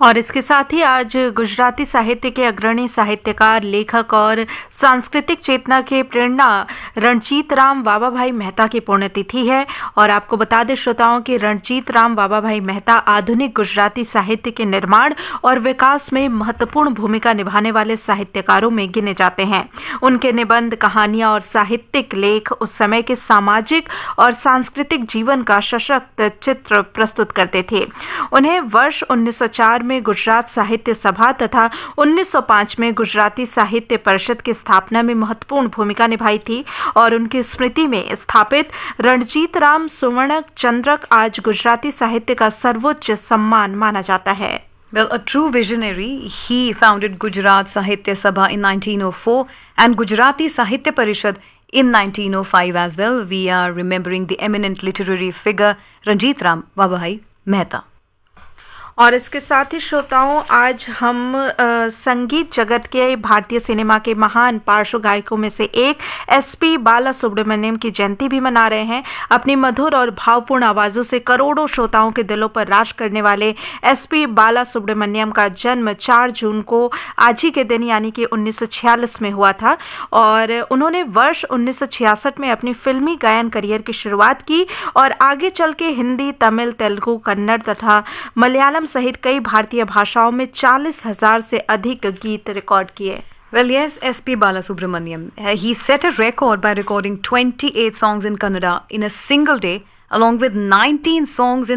और इसके साथ ही आज गुजराती साहित्य के अग्रणी साहित्यकार, लेखक और सांस्कृतिक चेतना के प्रेरणा रणजीत राम बाबाभाई मेहता की पुण्यतिथि है। और आपको बता दें श्रोताओं कि रणजीत राम बाबाभाई मेहता आधुनिक गुजराती साहित्य के निर्माण और विकास में महत्वपूर्ण भूमिका निभाने वाले साहित्यकारों में गिने जाते हैं। उनके निबंध, कहानियां और साहित्यिक लेख उस समय के सामाजिक और सांस्कृतिक जीवन का सशक्त चित्र प्रस्तुत करते थे। उन्हें वर्ष 1904 में गुजरात साहित्य सभा तथा 1905 में गुजराती साहित्य परिषद की स्थापना में महत्वपूर्ण भूमिका निभाई थी और उनकी स्मृति में स्थापित रणजीत राम सुवर्ण चंद्रक आज गुजराती साहित्य का सर्वोच्च सम्मान माना जाता है। Well, a true visionary, he founded Gujarat Sahitya Sabha in 1904 and Gujarati Sahitya Parishad in 1905 as well. We are remembering the eminent literary figure Ranjit Ram Bababhai Mehta. और इसके साथ ही श्रोताओं, आज हम संगीत जगत के भारतीय सिनेमा के महान पार्श्व गायकों में से एक एसपी बालासुब्रमण्यम की जयंती भी मना रहे हैं। अपनी मधुर और भावपूर्ण आवाज़ों से करोड़ों श्रोताओं के दिलों पर राज करने वाले एसपी बालासुब्रमण्यम का जन्म 4 जून को आज ही के दिन यानी कि 1946 में हुआ था और उन्होंने वर्ष 1966 में अपनी फिल्मी गायन करियर की शुरुआत की और आगे चल के हिंदी, तमिल, तेलुगु, कन्नड़ तथा मलयालम सहित कई भारतीय भाषाओं में 40,000 से अधिक गीत रिकॉर्ड किए। Well, yes, SP Balasubramaniam. He set a record by recording 28 songs in Kannada in a single day, along with 19 songs in